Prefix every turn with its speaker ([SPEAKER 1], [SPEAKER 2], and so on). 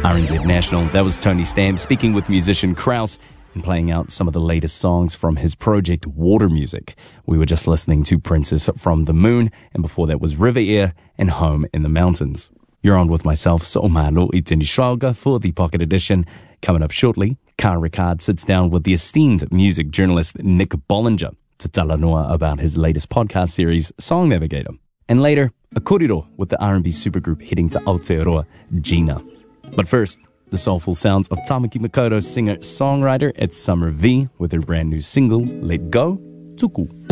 [SPEAKER 1] RNZ National, that was Tony Stamp speaking with musician Kraus and playing out some of the latest songs from his project Water Music. We were just listening to Princess from the Moon, and before that was River Air and Home in the Mountains. You're on with myself, So'omalo Itini for the Pocket Edition. Coming up shortly, Kar Ricard sits down with the esteemed music journalist Nick Bollinger to talanoa about his latest podcast series, Song Navigator. And later, a korero with the R&B supergroup heading to Aotearoa, Gina. But first, the soulful sounds of Tamaki Makoto, singer-songwriter at Summer V with her brand new single, Let Go, Tuku.